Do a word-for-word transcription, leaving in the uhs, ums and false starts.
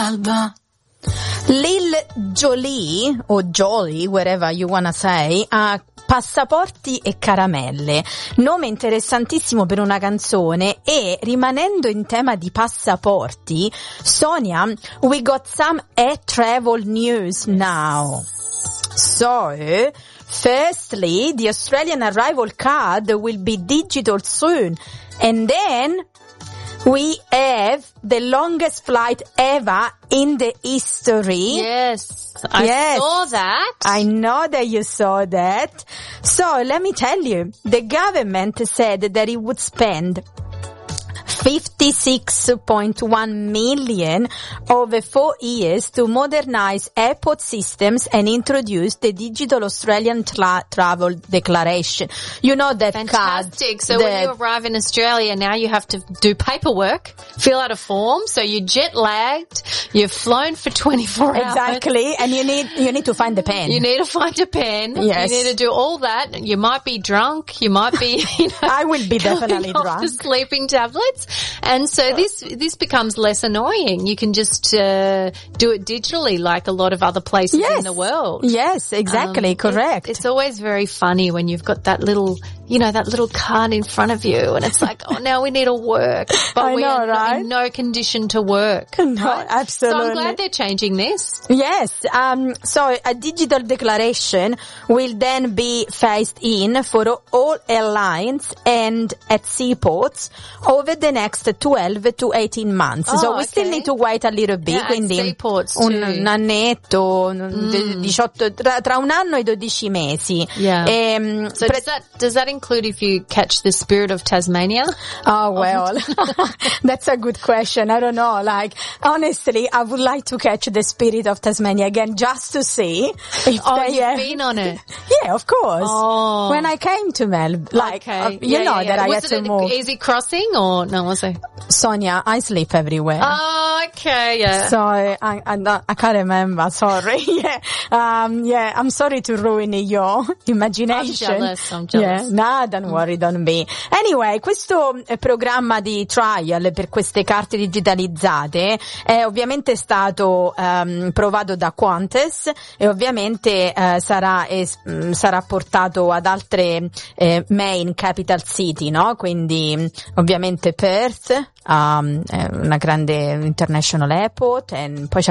all'alba. Lil Jolie, o Jolie, whatever you wanna say, ha passaporti e caramelle, nome interessantissimo per una canzone. E rimanendo in tema di passaporti, Sonia, we got some air travel news now. So, firstly, the Australian arrival card will be digital soon, and then we have the longest flight ever in the history. Yes, I yes. saw that. I know that you saw that. So let me tell you, the government said that it would spend fifty-six point one million over four years to modernize airport systems and introduce the digital Australian tra- travel declaration. You know that Fantastic. card. So the, when you arrive in Australia, now you have to do paperwork, fill out a form. So you're jet lagged. You've flown for twenty-four hours. exactly, and you need you need to find the pen. You need to find a pen. Yes. You need to do all that. You might be drunk. You might be, you know, I will be definitely going off drunk. the sleeping tablets. And so this this becomes less annoying. You can just uh, do it digitally, like a lot of other places Yes. in the world. Yes, exactly, Um, correct. It, it's always very funny when you've got that little, you know, that little card in front of you, and it's like, oh, now we need to work, but I we know, are not right? in no condition to work. No, right? absolutely. So I'm glad they're changing this. Yes, um, so a digital declaration will then be phased in for all airlines and at seaports over the next twelve to eighteen months. Oh, so we still okay. need to wait a little bit, Yeah, at quindi seaports un, too. un annetto, mm. diciotto, tra, tra un anno e dodici mesi. Yeah. Ehm, So pre- does that does that include if you catch the Spirit of Tasmania? Oh, well, that's a good question. I don't know. Like, honestly, I would like to catch the Spirit of Tasmania again just to see if Oh, they you've have... been on it. Yeah, of course. Oh. When I came to Melbourne, like, Okay. uh, you Yeah, know yeah, yeah. that I was had it to an move. easy crossing or no? Was it? Sonia, I sleep everywhere. Oh, okay, yeah. So I, I, don't- I can't remember. Sorry. yeah, um, yeah. I'm sorry to ruin your imagination. I'm jealous, I'm jealous. Yeah, no, don't worry, don't be. Anyway, questo eh, programma di trial per queste carte digitalizzate è ovviamente stato ehm, provato da Qantas e ovviamente eh, sarà es- mh, sarà portato ad altre eh, main capital city, no? Quindi ovviamente Perth, um, è una grande international airport, e poi